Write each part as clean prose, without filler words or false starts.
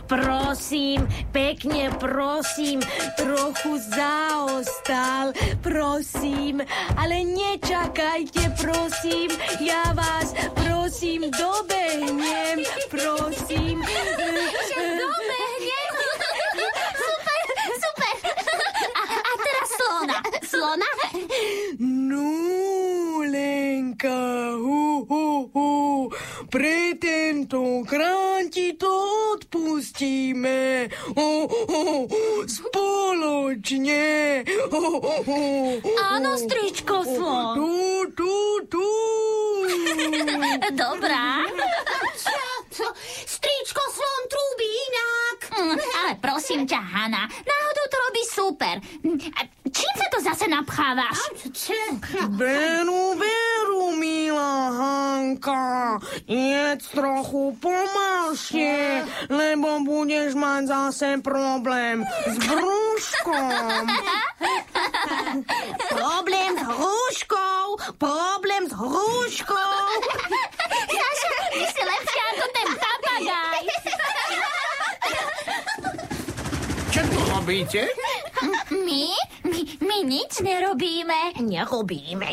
Prosím, pekne prosím, trochu zaostal, prosím, ale nečakajte, prosím, ja vás prosím, dobehnem, prosím. Dobehnem? Super. A teraz slona? No, Lenka, pre tentokrát ti to odpustíme. Spoločne. Áno, stričko slon. Tu. Dobrá. Stričko slon trúbi inak. Ale prosím ťa, Hana, náhodou to robí super. Čím sa to zase napchávaš? Veru, milá Hanka. Jedz trochu pomalšie, lebo budeš mať zase problém s brúškom. Problém s hruškou. Saša, ty si lepšia ako ten papagaj. Čo tu robíte? My nič nerobíme. Nerobíme.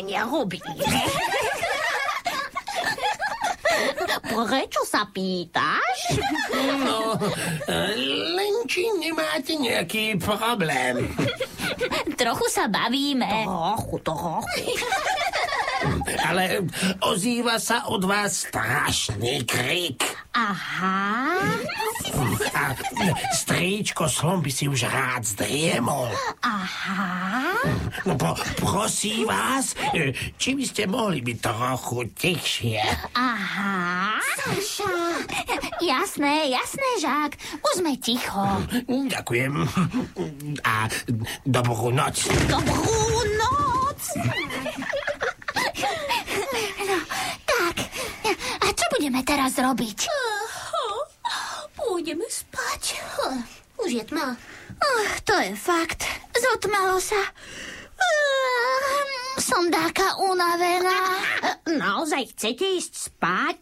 Prečo sa pýtaš? No, len či nemáte nejaký problém. Trochu sa bavíme. Trochu. Ale ozýva sa od vás strašný krik. Aha. A stríčko slon by si už rád zdriemol. Aha. No prosím vás, či by ste mohli byť trochu tichšie. Aha. Saša. Jasné, Žák. Už sme ticho. Ďakujem. A dobrú noc. Dobrú noc. No, tak. A čo budeme teraz robiť? Pôjdeme spať. Už je tma. To je fakt. Zotmalo sa. Som taká unavená. Naozaj chcete ísť spať?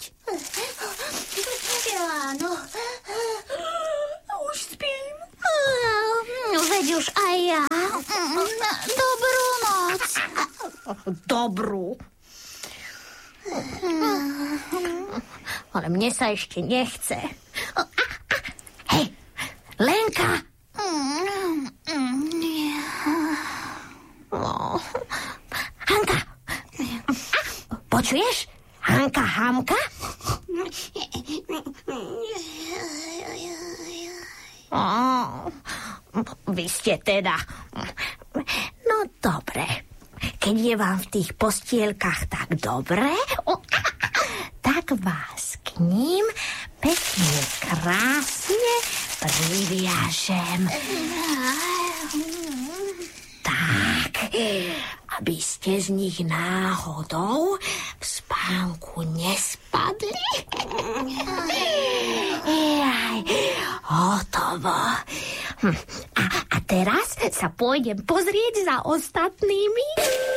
Áno. Už spím. Veď už aj ja. Dobrú noc. Dobrú. Ale mne sa ešte nechce. Hej, Lenka! Hanka! Počuješ? Hanka, Hamka? Vy ste teda... No dobre. Keď je vám v tých postielkach tak dobre, tak vás k ním pekne, krásne priviažem. Tak, aby ste z nich náhodou v spánku nespadli. Hotovo. A teraz sa pôjdem pozrieť za ostatnými.